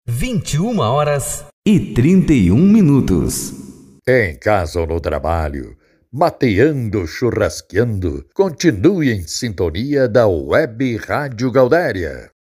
21h31. Em casa ou no trabalho, mateando, churrasqueando, continue em sintonia da Web Rádio Gaudéria.